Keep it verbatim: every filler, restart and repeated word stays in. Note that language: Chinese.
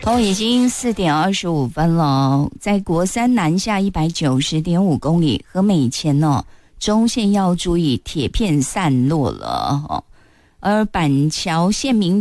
好，已经四点二十五分了，在国三南下一百九十点五公里，和美前哦，中线要注意铁片散落了哦。而板桥县民